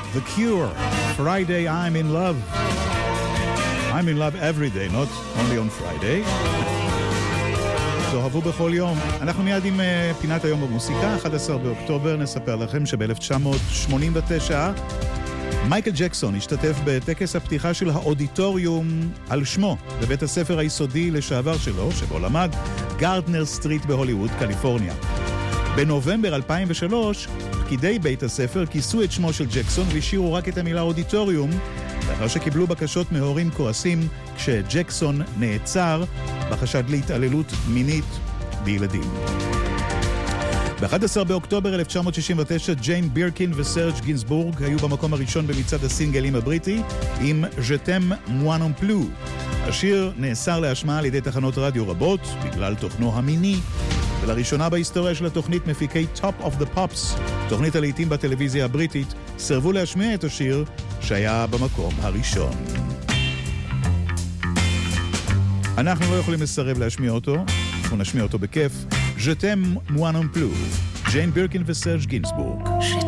The Cure, Friday I'm in love. I'm in love every day, not only on Friday. תאהבו בכל יום. אנחנו מיד עם פינת היום במוסיקה. 11 באוקטובר נספר לכם שב-1989 מייקל ג'קסון השתתף בטקס הפתיחה של האודיטוריום על שמו בבית הספר היסודי לשעבר שלו, שבו למד, גארדנר סטריט בהוליווד, קליפורניה. בנובמבר 2003 פקידי בית הספר כיסו את שמו של ג'קסון והשאירו רק את המילה אודיטוריום, לאחר שקיבלו בקשות מהורים כועסים כשג'קסון נעצר בחשד להתעללות מינית בילדים. ב-11 באוקטובר 1969 ג'יין בירקין וסרג' גינסבורג היו במקום הראשון במצעד הסינגלים הבריטי עם Je t'aime moi non plus. השיר נאסר להשמעה על ידי תחנות רדיו רבות בגלל תוכנו המיני, ולראשונה בהיסטוריה של התוכנית מפיקי Top of the Pops, תוכנית הלהיטים בטלוויזיה הבריטית, סרבו להשמיע את השיר שהיה במקום הראשון. אנחנו לא יכולים לסרב להשמיע אותו, אנחנו נשמיע אותו בכיף. Je t'aime moi non plus, ג'יין בירקין וסרג' גינסבורג.